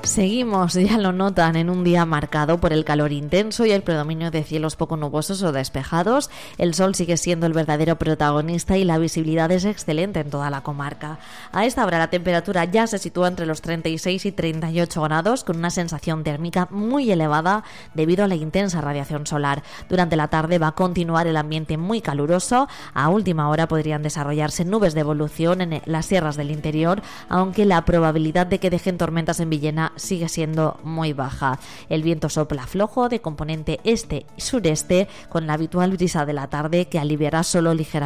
Seguimos, ya lo notan, en un día marcado por el calor intenso y el predominio de cielos poco nubosos o despejados. El sol sigue siendo el verdadero protagonista y la visibilidad es excelente en toda la comarca. A esta hora la temperatura ya se sitúa entre los 36 y 38 grados, con una sensación térmica muy elevada debido a la intensa radiación solar. Durante la tarde va a continuar el ambiente muy caluroso. A última hora podrían desarrollarse nubes de evolución en las sierras del interior, aunque la probabilidad de que dejen tormentas en Villena sigue siendo muy baja. El viento sopla flojo de componente este y sureste, con la habitual brisa de la tarde que aliviará solo ligeramente